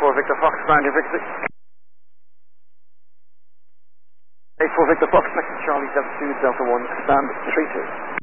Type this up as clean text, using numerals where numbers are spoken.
84 Victor Fox, ground your Victor. 84 Victor Fox, next to Charlie 72 Delta 1, stand 32.